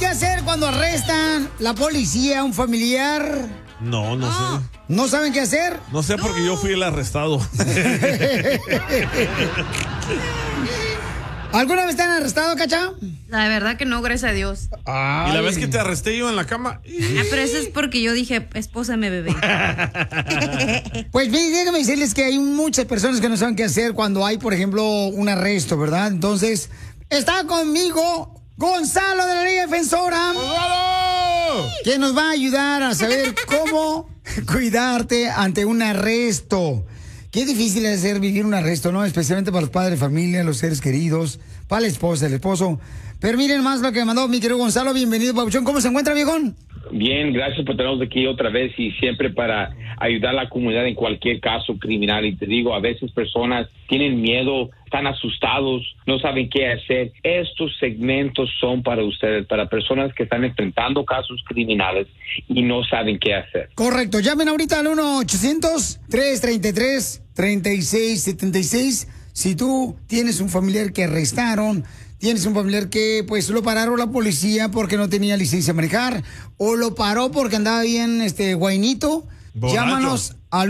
qué hacer cuando arrestan la policía a un familiar? No sé. ¿No saben qué hacer? No sé porque yo fui el arrestado. ¿Alguna vez te han arrestado, Cacha? La verdad que no, gracias a Dios. Y la vez que te arresté yo en la cama. Pero eso es porque yo dije, espósame, bebé. Pues déjame decirles que hay muchas personas que no saben qué hacer cuando hay, por ejemplo, un arresto, ¿verdad? Entonces, está conmigo Gonzalo de la Liga Defensora. ¡Gonzalo! Que nos va a ayudar a saber cómo cuidarte ante un arresto. Qué difícil es hacer vivir un arresto, ¿no? Especialmente para los padres de familia, los seres queridos, para la esposa, el esposo. Pero miren más lo que mandó mi querido Gonzalo. Bienvenido, Pabuchón. ¿Cómo se encuentra, viejón? Bien, gracias por tenernos aquí otra vez y siempre para ayudar a la comunidad en cualquier caso criminal. Y te digo, a veces personas tienen miedo, están asustados, no saben qué hacer. Estos segmentos son para ustedes, para personas que están enfrentando casos criminales y no saben qué hacer. Correcto. Llamen ahorita al 1-800-333-3676. Si tú tienes un familiar que arrestaron, tienes un familiar que pues lo pararon la policía porque no tenía licencia de manejar o lo paró porque andaba bien guainito, borracho. Llámanos al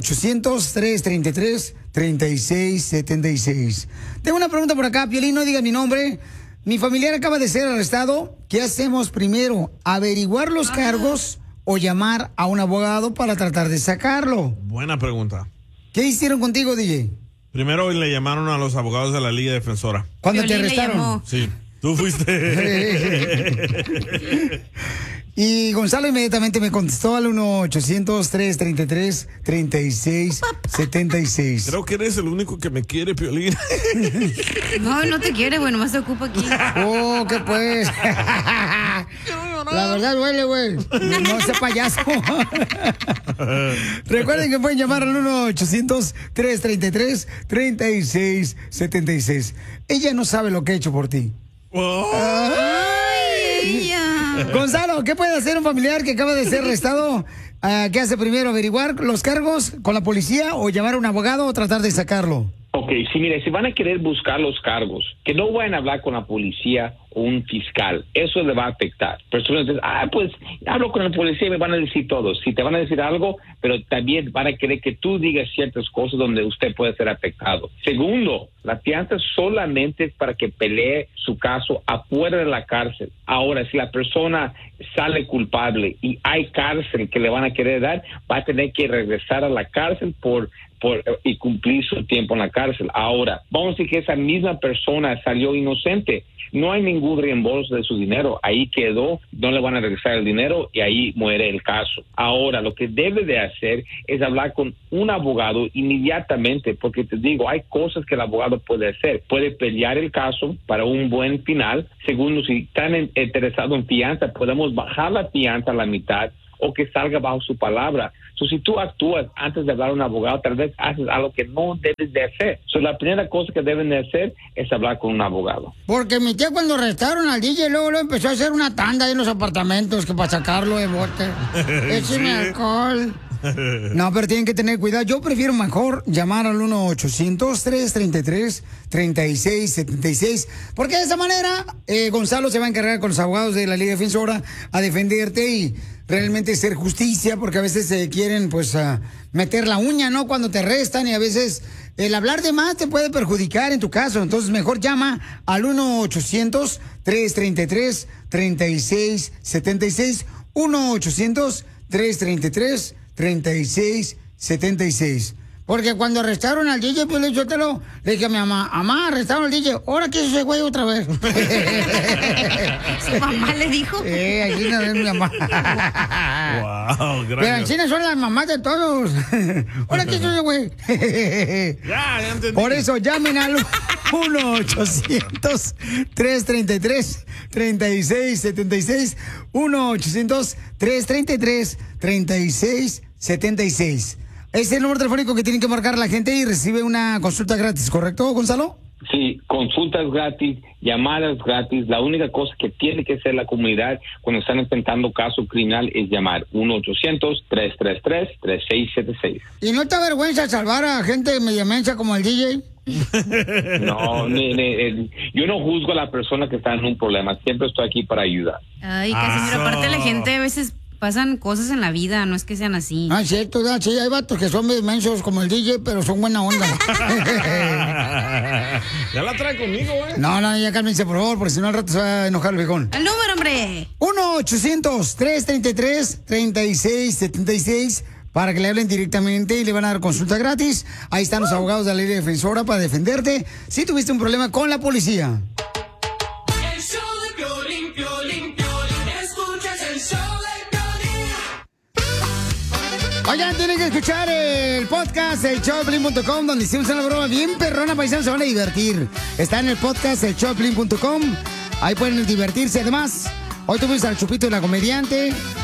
1-800-333-3676. Tengo una pregunta por acá, Piolín, no diga mi nombre. Mi familiar acaba de ser arrestado. ¿Qué hacemos primero? ¿Averiguar los cargos o llamar a un abogado para tratar de sacarlo? Buena pregunta. ¿Qué hicieron contigo, DJ? Primero le llamaron a los abogados de la Liga Defensora. ¿Cuándo te arrestaron? Sí, tú fuiste. Y Gonzalo inmediatamente me contestó al 1-800-333-3676. Creo que eres el único que me quiere, Piolín. No te quiere, güey, nomás se ocupa aquí. Oh, ¿qué pues? La verdad duele, güey. No sea payaso. Recuerden que pueden llamar al 1-800-333-3676. Ella no sabe lo que he hecho por ti. Oh. Ay, ella. Gonzalo, ¿qué puede hacer un familiar que acaba de ser arrestado? ¿Qué hace primero? ¿Averiguar los cargos con la policía o llamar a un abogado o tratar de sacarlo? Ok, sí, mire, si van a querer buscar los cargos, que no vayan a hablar con la policía o un fiscal. Eso le va a afectar. Personas dicen, pues hablo con la policía y me van a decir todo. Sí, te van a decir algo, pero también van a querer que tú digas ciertas cosas donde usted puede ser afectado. Segundo, la fianza solamente es para que pelee su caso afuera de la cárcel. Ahora, si la persona sale culpable y hay cárcel que le van a querer dar, va a tener que regresar a la cárcel y cumplir su tiempo en la cárcel. Ahora, vamos a decir que esa misma persona salió inocente. No hay ningún reembolso de su dinero. Ahí quedó, no le van a regresar el dinero y ahí muere el caso. Ahora, lo que debe de hacer es hablar con un abogado inmediatamente, porque te digo, hay cosas que el abogado puede hacer. Puede pelear el caso para un buen final. Segundo, si están interesados en fianza, podemos bajar la fianza a la mitad o que salga bajo su palabra. Si tú actúas antes de hablar a un abogado, tal vez haces algo que no debes de hacer. La primera cosa que deben de hacer es hablar con un abogado. Porque mi tía cuando arrestaron al DJ, luego empezó a hacer una tanda en los apartamentos que para sacarlo de bote. Écheme alcohol. No, pero tienen que tener cuidado. Yo prefiero mejor llamar al 1-800-333-3676. Porque de esa manera, Gonzalo se va a encargar con los abogados de la Liga Defensora a defenderte y realmente ser justicia, porque a veces se quieren meter la uña, ¿no? Cuando te arrestan, y a veces el hablar de más te puede perjudicar en tu caso. Entonces mejor llama al 1-800-333-3676. 1-800-333-3676. Porque cuando arrestaron al DJ, pues yo le dije a mi mamá, arrestaron al DJ, ahora que ese güey otra vez. ¿Su mamá le dijo? Aquí no es mi mamá. Wow, gracias. Pero en son las mamás de todos. Ahora que ese güey. Ya entendí. Por eso llamen al 1-800-333-3676. 1-800-333-3676. Es el número telefónico que tienen que marcar la gente y recibe una consulta gratis, ¿correcto, Gonzalo? Sí, consultas gratis, llamadas gratis. La única cosa que tiene que hacer la comunidad cuando están enfrentando caso criminal es llamar 1-800-333-3676. ¿Y no te da vergüenza salvar a gente media mensa como el DJ? No, yo no juzgo a la persona que está en un problema. Siempre estoy aquí para ayudar. Ay, Casimiro, aparte la gente a veces pasan cosas en la vida, no es que sean así. Ah, cierto, sí, hay vatos que son mensos como el DJ, pero son buena onda. Ya la trae conmigo, ¿eh? No, ya cálmense, por favor, porque si no al rato se va a enojar el viejón. ¡El número, hombre! 1-800-333-3676 para que le hablen directamente y le van a dar consulta gratis. Ahí están los abogados de la Liga Defensora para defenderte si tuviste un problema con la policía. El show de Piolín, Piolín, Piolín. Escuchas el show de Piolín. Oigan, tienen que escuchar el podcast, el showdepiolín.com, donde hicimos una broma bien perrona, paisanos, se van a divertir. Está en el podcast, el showdepiolín.com. Ahí pueden divertirse. Además, hoy tuvimos al Chupito, la comediante.